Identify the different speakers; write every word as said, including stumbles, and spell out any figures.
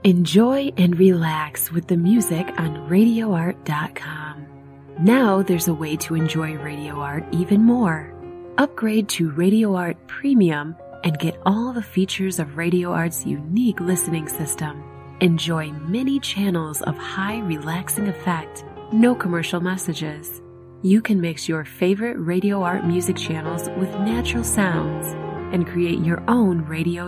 Speaker 1: Enjoy and relax with the music on radio art dot com. Now there's a way to enjoy Radio Art even more. Upgrade to Radio Art Premium and get all the features of Radio Art's unique listening system. Enjoy many channels of high relaxing effect, no commercial messages. You can mix your favorite Radio Art music channels with natural sounds and create your own radio